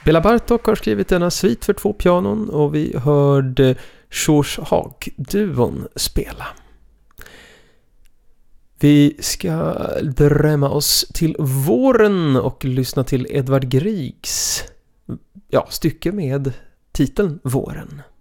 Bela Bartok har skrivit denna svit för 2 pianon och vi hörde George Haag-duon spela. Vi ska drömma oss till våren och lyssna till Edvard Griegs stycke med titeln Våren.